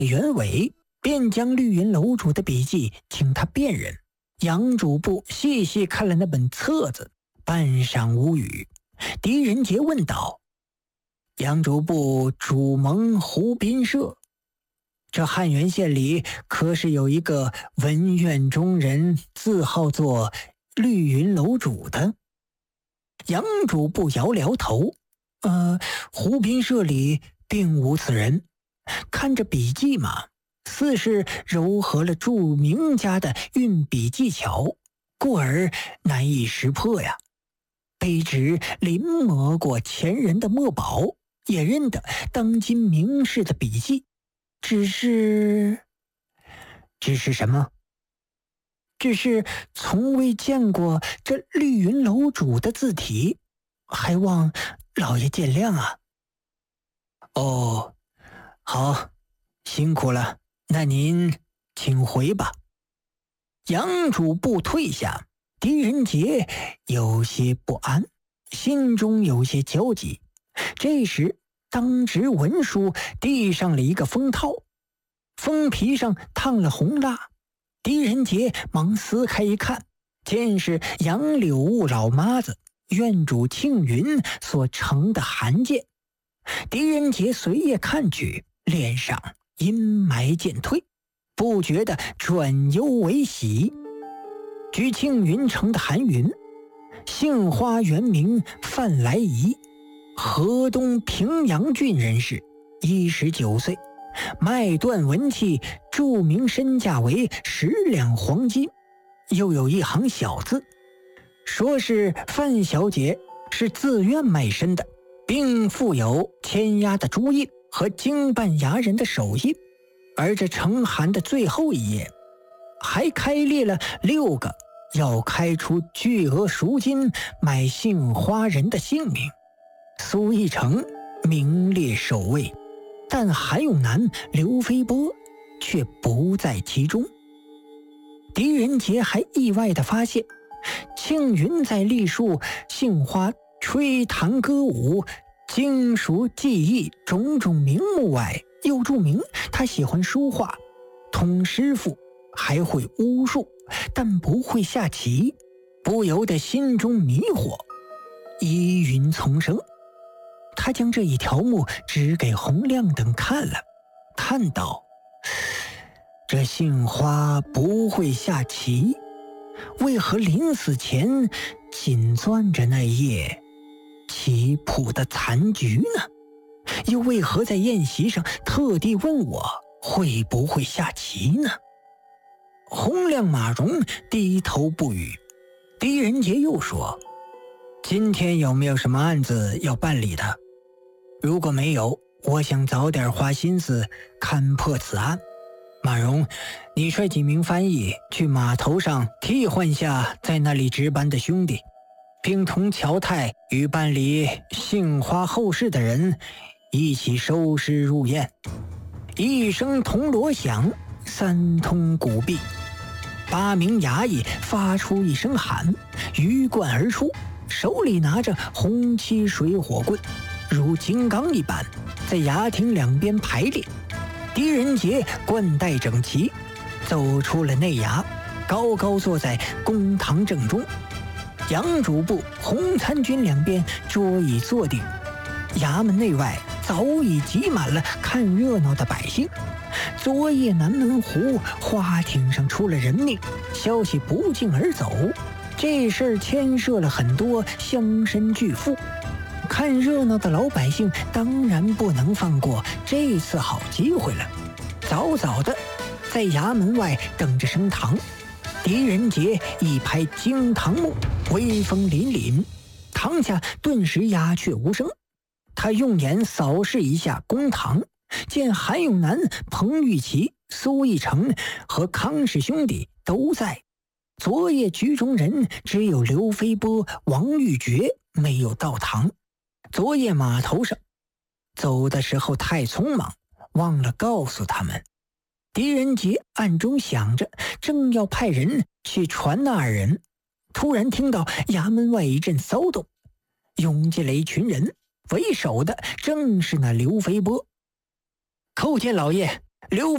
原委，便将绿云楼主的笔记请他辨认。杨主簿细细看了那本册子，半晌无语。狄仁杰问道：“杨主簿主蒙湖滨社，这汉源县里可是有一个文苑中人，自号作绿云楼主的？”杨主簿摇摇头：“湖滨社里并无此人。看着笔记嘛，似是糅合了著名家的运笔技巧，故而难以识破呀。卑职临摹过前人的墨宝，也认得当今名士的笔记，只是什么？只是从未见过这绿云楼主的字体，还望老爷见谅啊。”“哦，好，辛苦了，那您请回吧。”杨主簿退下，狄仁杰有些不安，心中有些焦急。这时当值文书递上了一个封套，封皮上烫了红蜡。狄仁杰忙撕开一看，见是杨柳雾老妈子院主庆云所呈的函件。狄仁杰随夜看去，脸上阴霾渐退，不觉得转忧为喜。据庆云呈的函云：“杏花原名范来仪，河东平阳郡人士，19岁，卖断文器，著名身价为10两黄金。又有一行小字，说是范小姐是自愿卖身的，并附有签押的朱印和经办衙人的手印。而这呈函的最后一页还开列了6个要开出巨额赎金买杏花人的姓名，苏一成名列首位，但韩永南、刘飞波却不在其中。狄仁杰还意外地发现，庆云在历述杏花吹弹歌舞、经熟技艺种种名目外，又注明他喜欢书画、通诗赋，还会巫术，但不会下棋，不由得心中迷惑，疑云丛生。他将这一条目指给洪亮等看了，看道：“这杏花不会下棋，为何临死前紧攥着那页棋谱的残局呢？又为何在宴席上特地问我会不会下棋呢？”洪亮、马荣低头不语。狄仁杰又说：“今天有没有什么案子要办理的？如果没有，我想早点花心思勘破此案。马荣，你率几名翻译去码头上替换下在那里值班的兄弟，并同乔太与办理杏花后事的人一起收尸入殓。”一声铜锣响，3通鼓壁，8名衙役发出一声喊，鱼贯而出，手里拿着红漆水火棍，如金刚一般，在衙厅两边排列。狄仁杰冠带整齐，走出了内衙，高高坐在公堂正中。杨主簿、洪参军两边桌椅坐定，衙门内外早已挤满了看热闹的百姓。昨夜南门湖花艇上出了人命，消息不胫而走，这事儿牵涉了很多乡绅巨富，看热闹的老百姓当然不能放过这次好机会了。早早的在衙门外等着升堂。狄仁杰一拍惊堂木，威风凛凛，堂下顿时鸦雀无声。他用眼扫视一下公堂，见韩永南、彭玉琪、苏义成和康氏兄弟都在，昨夜局中人只有刘飞波、王玉珏没有到堂。昨夜码头上走的时候太匆忙，忘了告诉他们。狄仁杰暗中想着，正要派人去传那2人，突然听到衙门外一阵骚动，涌进来一群人，为首的正是那刘飞波。叩见老爷，刘